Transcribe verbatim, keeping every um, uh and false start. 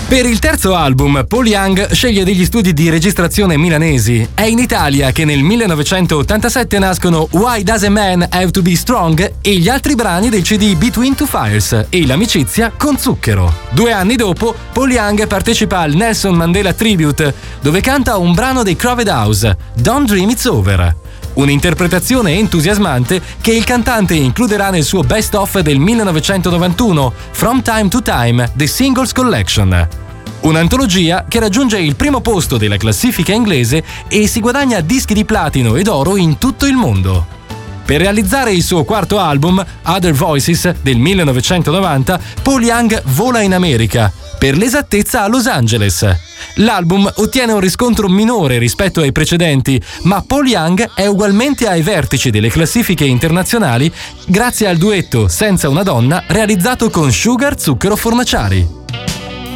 Per il terzo album, Paul Young sceglie degli studi di registrazione milanesi. È in Italia che nel millenovecentottantasette nascono Why Does a Man Have to Be Strong e gli altri brani del C D Between Two Fires e L'amicizia con zucchero. Due anni dopo, Paul Young partecipa al Nelson Mandela Tribute, dove canta un brano dei Crowded House, Don't Dream It's Over. Un'interpretazione entusiasmante che il cantante includerà nel suo Best Of del millenovecentonovantuno, From Time to Time, The Singles Collection. Un'antologia che raggiunge il primo posto della classifica inglese e si guadagna dischi di platino ed oro in tutto il mondo. Per realizzare il suo quarto album, Other Voices, del millenovecentonovanta, Paul Young vola in America, per l'esattezza a Los Angeles. L'album ottiene un riscontro minore rispetto ai precedenti, ma Paul Young è ugualmente ai vertici delle classifiche internazionali grazie al duetto Senza una donna realizzato con Sugar Zucchero Fornaciari.